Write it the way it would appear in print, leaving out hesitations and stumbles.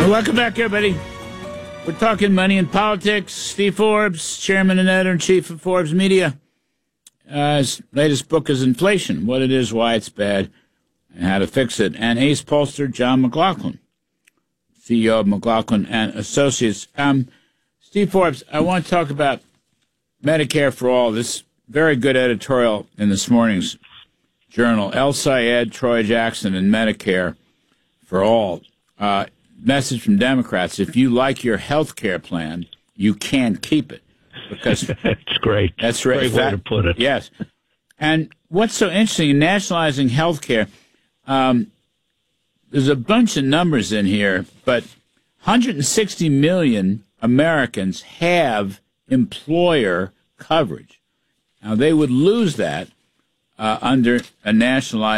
Welcome back, everybody. We're talking money and politics. Steve Forbes, chairman and editor-in-chief of Forbes Media. His latest book is Inflation, What It Is, Why It's Bad, and How to Fix It. And ace pollster John McLaughlin, CEO of McLaughlin and Associates. Steve Forbes, I want to talk about Medicare for All. This very good editorial in this morning's Journal. El Sayed, Troy Jackson, and Medicare for All. Message from Democrats: if you like your health care plan, you can't keep it. Because that's great. That's right. Great way to put it. Yes. And what's so interesting in nationalizing health care, there's a bunch of numbers in here, but 160 million Americans have employer coverage. Now, they would lose that under a nationalized